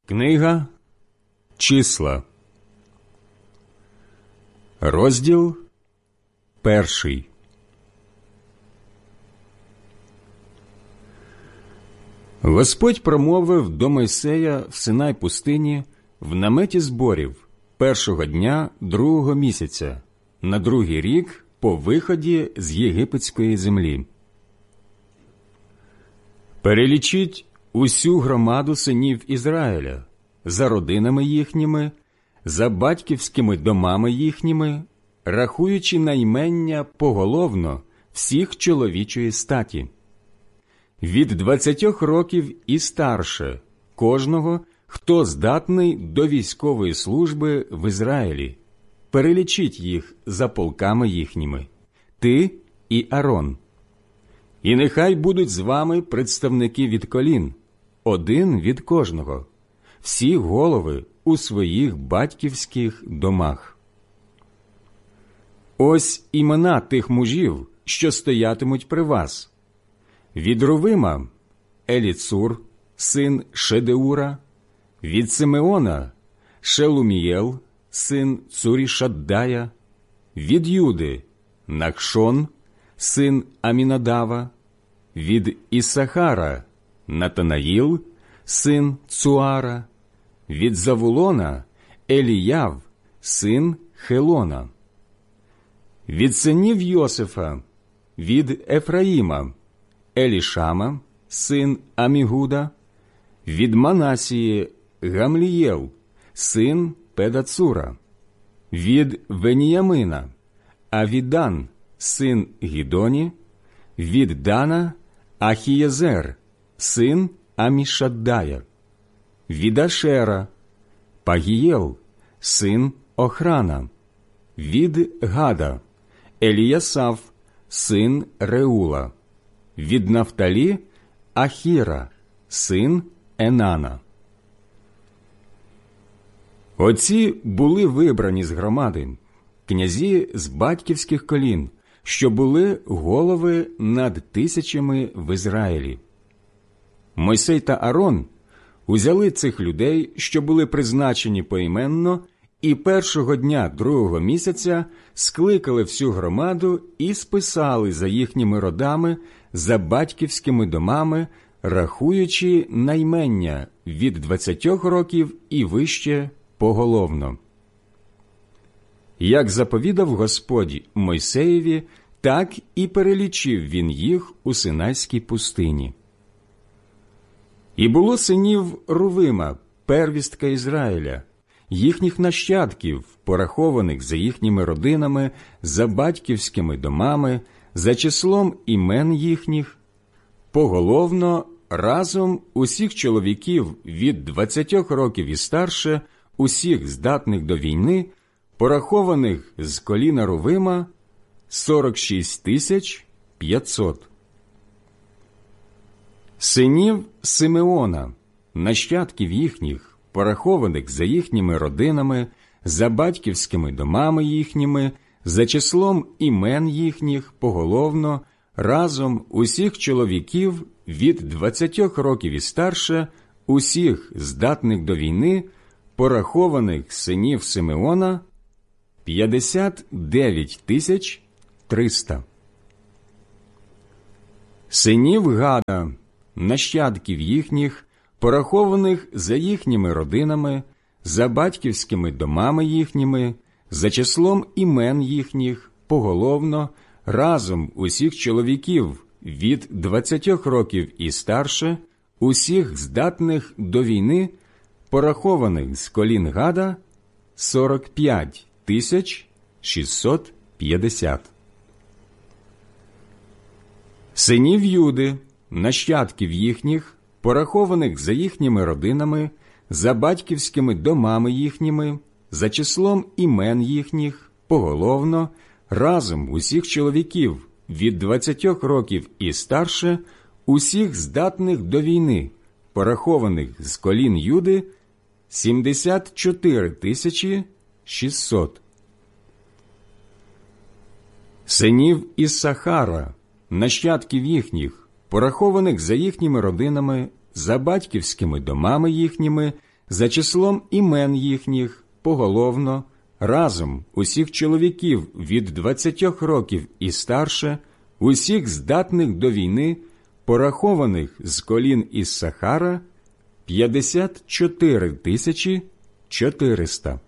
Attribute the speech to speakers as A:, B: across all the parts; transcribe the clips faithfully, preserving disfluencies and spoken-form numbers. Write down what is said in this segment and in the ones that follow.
A: Книга Числа, розділ перший. Господь промовив до Мойсея в Синай пустині в наметі зборів першого дня другого місяця, на другий рік по виході з єгипетської землі. Перелічіть усю громаду синів Ізраїля за родинами їхніми, за батьківськими домами їхніми, рахуючи наймення поголовно всіх чоловічої статі. Від двадцятьох років і старше кожного, хто здатний до військової служби в Ізраїлі. Перелічіть їх за полками їхніми, ти і Арон. І нехай будуть з вами представники від колін, один від кожного, всі голови у своїх батьківських домах. Ось імена тих мужів, що стоятимуть при вас. Від Рувима – Еліцур, син Шедеура, від Симеона – Шелумієл, син Цурішаддая, від Юди – Нахшон, син Амінадава, від Ісахара – Натанаїл, син Цуара, від Завулона – Еліяв, син Хелона. Від синів Йосифа, від Ефраїма – Елішама, син Амігуда, від Манасії – Гамлієл, син Педацура, від Веніямина – Авідан, син Гідоні, від Дана – Ахієзер, син Амішаддая, від Ашера – Пагієл, син Охрана, від Гада – Еліясав, син Реула, від Нафталі – Ахіра, син Енана. Оці були вибрані з громади, князі з батьківських колін, що були голови над тисячами в Ізраїлі. Мойсей та Арон узяли цих людей, що були призначені поіменно, і першого дня другого місяця скликали всю громаду і списали за їхніми родами, за батьківськими домами, рахуючи наймення від двадцятьох років і вище поголовно. Як заповідав Господь Мойсеєві, так і перелічив він їх у Синайській пустині. І було синів Рувима, первістка Ізраїля, їхніх нащадків, порахованих за їхніми родинами, за батьківськими домами, за числом імен їхніх, поголовно разом усіх чоловіків від двадцятьох років і старше, усіх здатних до війни, порахованих з коліна Рувима, сорок шість тисяч п'ятсот. Синів Симеона, нащадків їхніх, порахованих за їхніми родинами, за батьківськими домами їхніми, за числом імен їхніх, поголовно, разом усіх чоловіків від двадцятьох років і старше, усіх здатних до війни, порахованих синів Симеона, п'ятдесят дев'ять тисяч триста. Синів Гада, нащадків їхніх, порахованих за їхніми родинами, за батьківськими домами їхніми, за числом імен їхніх, поголовно, разом усіх чоловіків від двадцятьох років і старше, усіх здатних до війни, порахованих з колін Гада, сорок п'ять тисяч шістсот п'ятдесят. Синів Юди, нащадків їхніх, порахованих за їхніми родинами, за батьківськими домами їхніми, за числом імен їхніх, поголовно, разом усіх чоловіків від двадцятьох років і старше, усіх здатних до війни, порахованих з колін Юди, сімдесят чотири тисячі шістсот. Синів Іссахара, нащадків їхніх, порахованих за їхніми родинами, за батьківськими домами їхніми, за числом імен їхніх поголовно, разом усіх чоловіків від двадцятьох років і старше, усіх здатних до війни, порахованих з колін Іссахара, п'ятдесят чотири тисячі чотириста.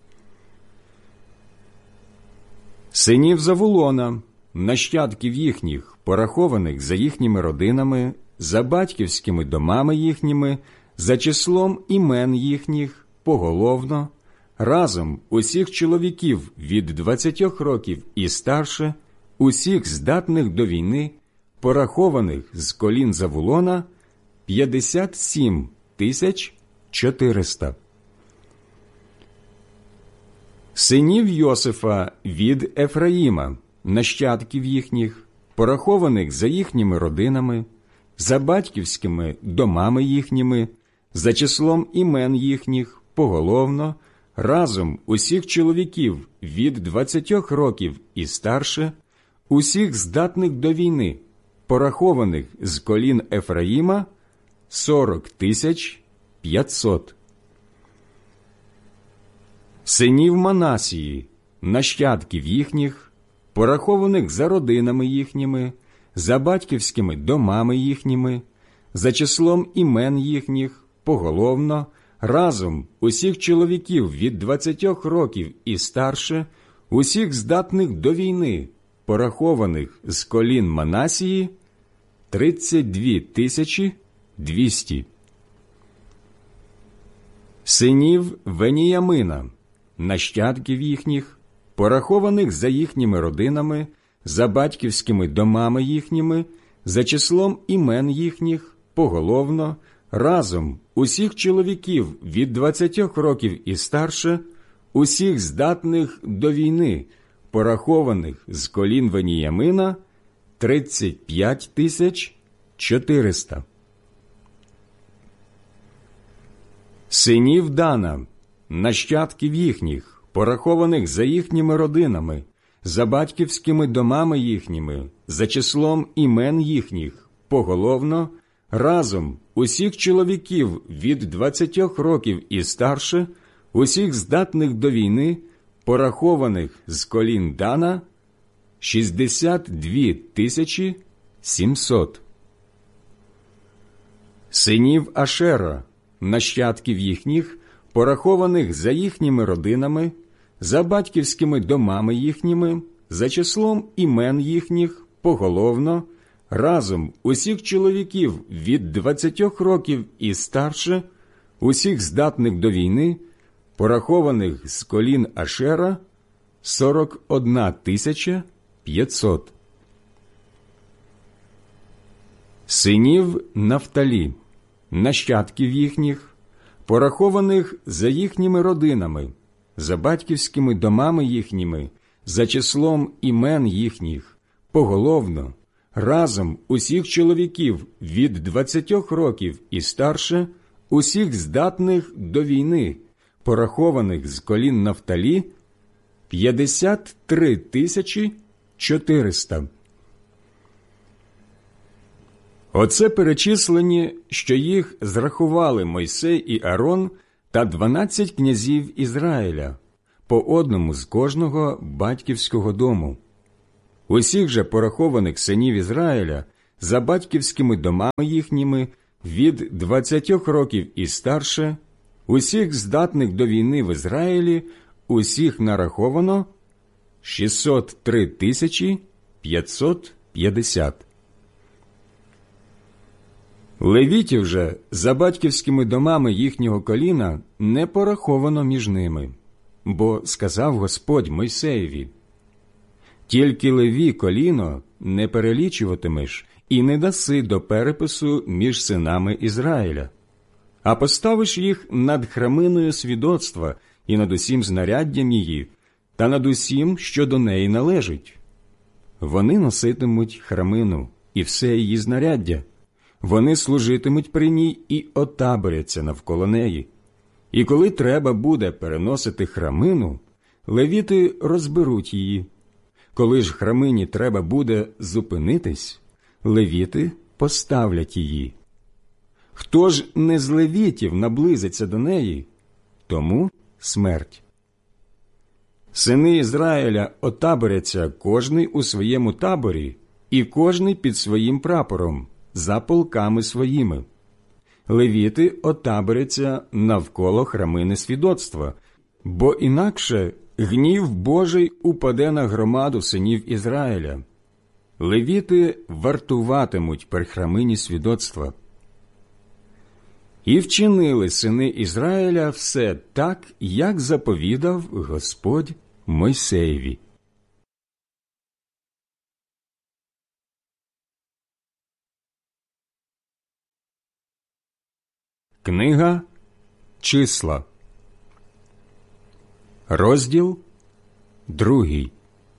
A: Синів Завулона, нащадків їхніх, порахованих за їхніми родинами, за батьківськими домами їхніми, за числом імен їхніх, поголовно, разом усіх чоловіків від двадцятьох років і старше, усіх здатних до війни, порахованих з колін Завулона, п'ятдесят сім тисяч чотириста. Синів Йосифа від Ефраїма, нащадків їхніх, порахованих за їхніми родинами, за батьківськими домами їхніми, за числом імен їхніх, поголовно, разом усіх чоловіків від двадцятьох років і старше, усіх здатних до війни, порахованих з колін Ефраїма, сорок тисяч п'ятсот. Синів Манасії, нащадків їхніх, порахованих за родинами їхніми, за батьківськими домами їхніми, за числом імен їхніх, поголовно, разом усіх чоловіків від двадцятьох років і старше, усіх здатних до війни, порахованих з колін Манасії, тридцять дві тисячі двісті. Синів Веніямина, нащадків їхніх, порахованих за їхніми родинами, за батьківськими домами їхніми, за числом імен їхніх, поголовно, разом усіх чоловіків від двадцятьох років і старше, усіх здатних до війни, порахованих з колін Веніямина, тридцять п'ять тисяч чотириста. Синів Дана, нащадків їхніх, порахованих за їхніми родинами, за батьківськими домами їхніми, за числом імен їхніх, поголовно, разом усіх чоловіків від двадцятьох років і старше, усіх здатних до війни, порахованих з колін Дана, шістдесят дві тисячі сімсот. Синів Ашера, нащадків їхніх, порахованих за їхніми родинами, за батьківськими домами їхніми, за числом імен їхніх, поголовно, разом усіх чоловіків від двадцятьох років і старше, усіх здатних до війни, порахованих з колін Ашера, сорок одна тисяча п'ятсот. Синів Нафталі, нащадків їхніх, порахованих за їхніми родинами, за батьківськими домами їхніми, за числом імен їхніх, поголовно, разом усіх чоловіків від двадцятьох років і старше, усіх здатних до війни, порахованих з колін Нафталі, п'ятдесят три тисячі чотириста. Оце перечислені, що їх зрахували Мойсей і Арон та дванадцять князів Ізраїля, по одному з кожного батьківського дому. Усіх же порахованих синів Ізраїля за батьківськими домами їхніми від двадцятьох років і старше, усіх здатних до війни в Ізраїлі, усіх нараховано шістсот три тисячі п'ятсот п'ятдесят. Левітів же за батьківськими домами їхнього коліна не пораховано між ними, бо сказав Господь Мойсеєві: «Тільки Леві коліно не перелічуватимеш і не даси до перепису між синами Ізраїля, а поставиш їх над храминою свідоцтва і над усім знаряддям її, та над усім, що до неї належить. Вони носитимуть храмину і все її знаряддя, вони служитимуть при ній і отаборяться навколо неї. І коли треба буде переносити храмину, левіти розберуть її. Коли ж храмині треба буде зупинитись, левіти поставлять її. Хто ж не з левітів наблизиться до неї, тому смерть. Сини Ізраїля отаборяться кожний у своєму таборі і кожний під своїм прапором, за полками своїми. Левіти отаборяться навколо храмини свідоцтва, бо інакше гнів Божий упаде на громаду синів Ізраїля. Левіти вартуватимуть при храмині свідоцтва. І вчинили сини Ізраїля все так, як заповідав Господь Мойсеєві. Книга Числа, розділ другий.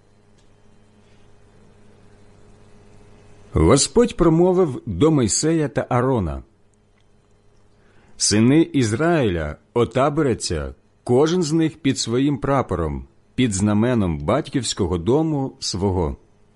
A: Господь промовив до Мойсея та Аарона: «Сини Ізраїля отаборяться, кожен з них під своїм прапором, під знаменом батьківського дому свого.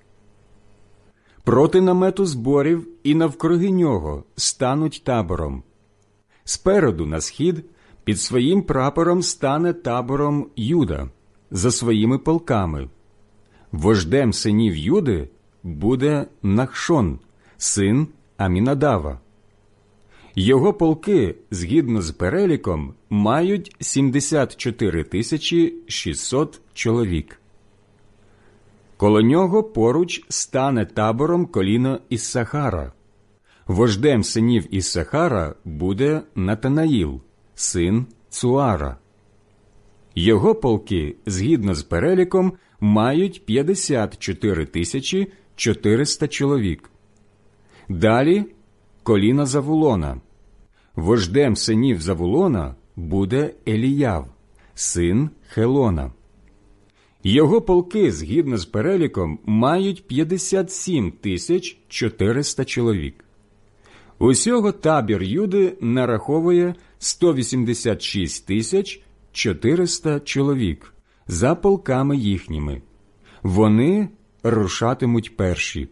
A: Проти намету зборів і навкруги нього стануть табором. Спереду на схід під своїм прапором стане табором Юда за своїми полками. Вождем синів Юди буде Нахшон, син Амінадава. Його полки, згідно з переліком, мають сімдесят чотири тисячі шістсот чоловік. Коло нього поруч стане табором коліно Іссахара. Вождем синів Іссахара буде Натанаїл, син Цуара. Його полки, згідно з переліком, мають п'ятдесят чотири тисячі чотириста чоловік. Далі коліно Завулона. Вождем синів Завулона буде Еліяв, син Хелона. Його полки, згідно з переліком, мають п'ятдесят сім тисяч чотириста чоловік. Усього табір Юди нараховує сто вісімдесят шість тисяч чотириста чоловік за полками їхніми. Вони рушатимуть перші.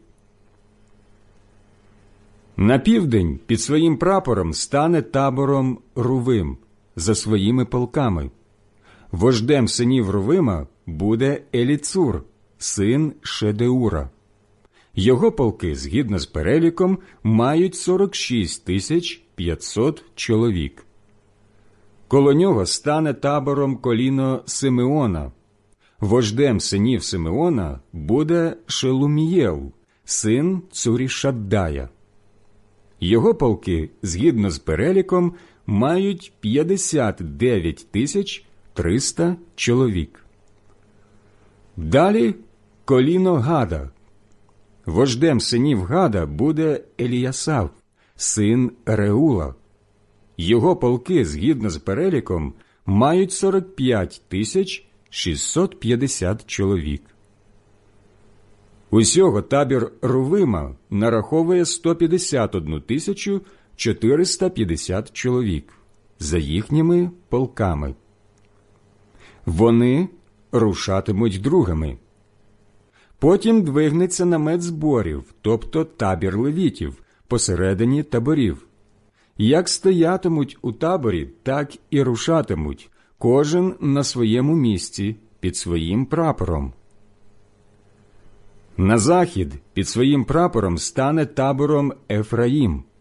A: На південь під своїм прапором стане табором Рувим за своїми полками. Вождем синів Рувима буде Еліцур, син Шедеура. Його полки, згідно з переліком, мають сорок шість тисяч п'ятсот чоловік. Коло нього стане табором коліно Симеона. Вождем синів Симеона буде Шелумієл, син Цурішаддая. Його полки, згідно з переліком, мають п'ятдесят дев'ять тисяч триста чоловік. Далі коліно Гада. Вождем синів Гада буде Еліясав, син Реула. Його полки, згідно з переліком, мають сорок п'ять тисяч шістсот п'ятдесят чоловік. Усього табір Рувима нараховує сто п'ятдесят одну тисячу чотириста п'ятдесят чоловік за їхніми полками. Вони рушатимуть другими. Потім двигнеться намет зборів, тобто табір левітів, посередині таборів. Як стоятимуть у таборі, так і рушатимуть, кожен на своєму місці, під своїм прапором. На захід під своїм прапором стане табором Ефраїм,